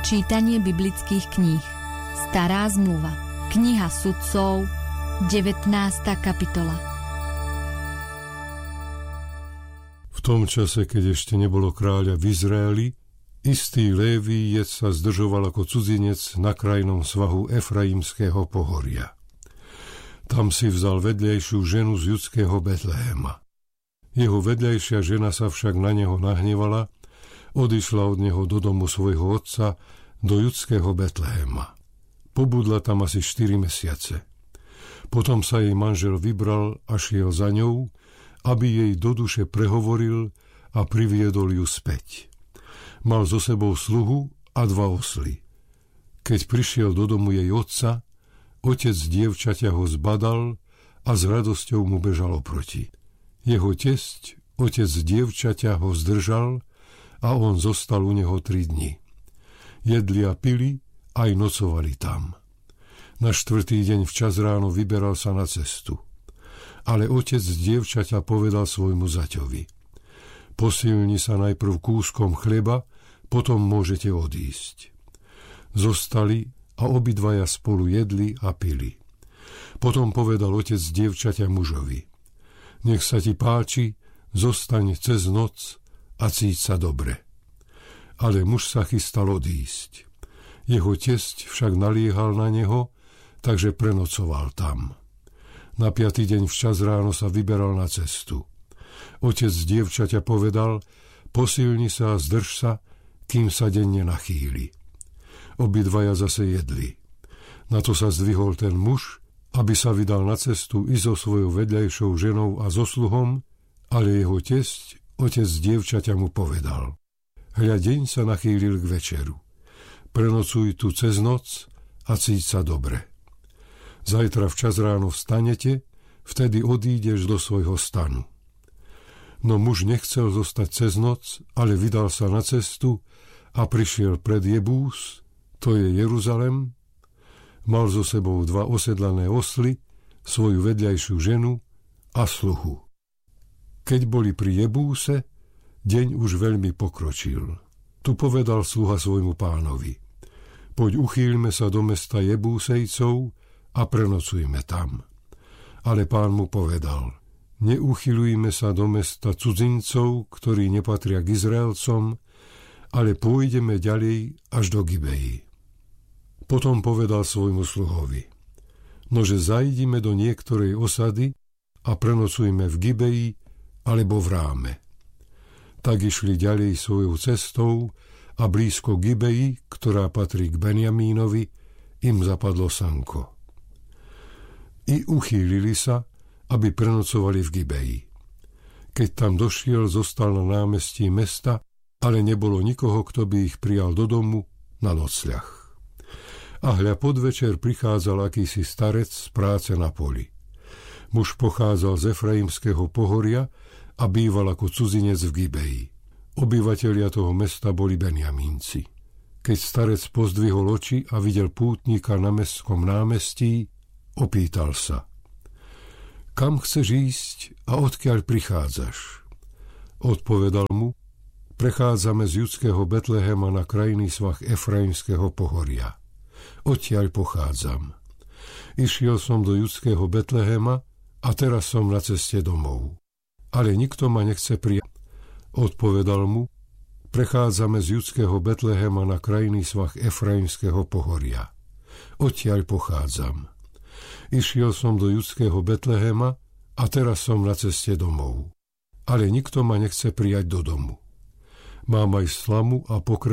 Čítanie biblických kníh. Stará zmluva. Kniha Sudcov, 19. kapitola. V tom čase, keď ešte nebolo kráľa v Izraeli, istý Lévíjec sa zdržoval ako cudzinec na krajnom svahu Efraimského pohoria. Tam si vzal vedľajšiu ženu z judského Betlehema. Jeho vedľajšia žena sa však na neho nahnevala, odišla od neho do domu svojho otca, do judského Betlehema. Pobudla tam asi 4 mesiace. Potom sa jej manžel vybral a šiel za ňou, aby jej do duše prehovoril a priviedol ju späť. Mal so sebou sluhu a 2 osly. Keď prišiel do domu jej otca, otec dievčaťa ho zbadal a s radosťou mu bežal oproti. Jeho tesť, otec dievčaťa, ho zdržal a on zostal u neho 3 dni. Jedli a pili, aj nocovali tam. Na 4. deň včas ráno vyberal sa na cestu. Ale otec dievčaťa povedal svojmu zaťovi: Posilni sa najprv kúskom chleba, potom môžete odísť. Zostali a obidvaja spolu jedli a pili. Potom povedal otec dievčaťa mužovi: Nech sa ti páči, zostaň cez noc a cíť sa dobre. Ale muž sa chystal odísť. Jeho tesť však naliehal na neho, takže prenocoval tam. Na 5. deň včas ráno sa vyberal na cestu. Otec dievčaťa povedal: Posilni sa a zdrž sa, kým sa deň nenachýli. Obidvaja zase jedli. Na to sa zdvihol ten muž, aby sa vydal na cestu i so svojou vedľajšou ženou a so sluhom, ale jeho tesť, otec dievčaťa, mu povedal: Hľa, deň sa nachýlil k večeru. Prenocuj tu cez noc a cíť sa dobre. Zajtra včas ráno vstanete, vtedy odídeš do svojho stanu. No muž nechcel zostať cez noc, ale vydal sa na cestu a prišiel pred Jebús, to je Jeruzalem. Mal so sebou 2 osedlané osly, svoju vedľajšiu ženu a sluhu. Keď boli pri Jebúse, deň už veľmi pokročil. Tu povedal sluha svojmu pánovi: Poď, uchýľme sa do mesta Jebúsejcov a prenocujme tam. Ale pán mu povedal: Neuchýľujme sa do mesta cudzincov, ktorí nepatria k Izraelcom, ale pôjdeme ďalej až do Gibeji. Potom povedal svojmu sluhovi: Nože zajdime do niektorej osady a prenocujme v Gibeji alebo v Ráme. Tak išli ďalej svojou cestou a blízko Gibeji, ktorá patrí k Benjamínovi, im zapadlo sanko. I uchýlili sa, aby prenocovali v Gibeji. Keď tam došiel, zostal na námestí mesta, ale nebolo nikoho, kto by ich prijal do domu na nocľah. A hľa podvečer prichádzal akýsi starec z práce na poli. Muž pochádzal z Efraimského pohoria a býval ako cudzinec v Gibeji. Obyvatelia toho mesta boli Benjamínci. Keď starec pozdvihol oči a videl pútnika na mestskom námestí, opýtal sa: Kam chceš ísť a odkiaľ prichádzaš? Odpovedal mu: Prechádzame z judského Betlehema na krajný svah Efraimského pohoria. Odtiaľ pochádzam. Išiel som do judského Betlehema a teraz som na ceste domov. Ale nikto ma nechce prijať. Odpovedal mu: Prechádzame z judského Betlehema na krajný svah Efraimského pohoria. Odtiaľ pochádzam. Išiel som do judského Betlehema a teraz som na ceste domov. Ale nikto ma nechce prijať do domu. Mám aj slamu a pokrm